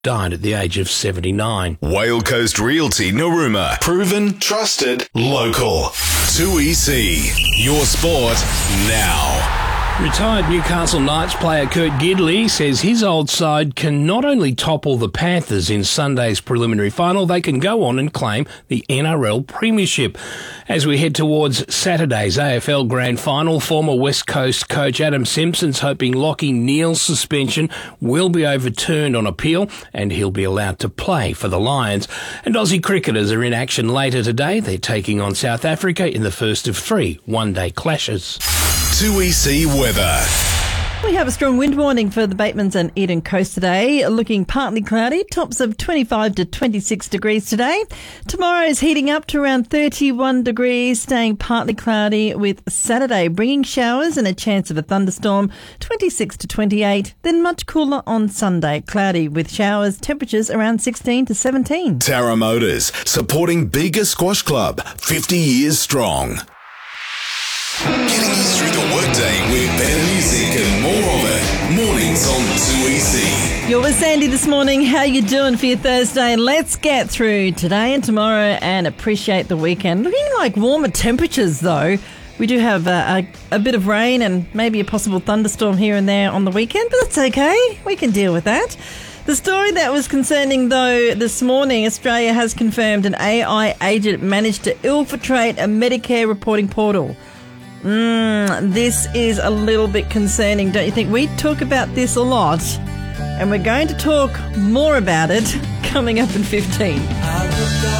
died at the age of 79. Whale Coast Realty Narooma. Proven, trusted, local. 2EC. Your sport now. Retired Newcastle Knights player Kurt Gidley says his old side can not only topple the Panthers in Sunday's preliminary final, they can go on and claim the NRL Premiership. As we head towards Saturday's AFL Grand Final, former West Coast coach Adam Simpson's hoping Lachie Neale's suspension will be overturned on appeal and he'll be allowed to play for the Lions. And Aussie cricketers are in action later today. They're taking on South Africa in the first of 3 one-day clashes. 2EC weather. We have a strong wind warning for the Batemans and Eden Coast today. Looking partly cloudy, tops of 25 to 26 degrees today. Tomorrow is heating up to around 31 degrees, staying partly cloudy with Saturday bringing showers and a chance of a thunderstorm, 26 to 28. Then much cooler on Sunday, cloudy with showers, temperatures around 16 to 17. Tara Motors, supporting Bega Squash Club, 50 years strong. Getting you through the workday with better music and more of it. Mornings on 2EC. You're with Sandy this morning. How you doing for your Thursday? Let's get through today and tomorrow and appreciate the weekend. Looking like warmer temperatures though. We do have a bit of rain and maybe a possible thunderstorm here and there on the weekend, but that's okay. We can deal with that. The story that was concerning, though, this morning, Australia has confirmed an AI agent managed to infiltrate a Medicare reporting portal. This is a little bit concerning, don't you think? We talk about this a lot, and we're going to talk more about it coming up in 15.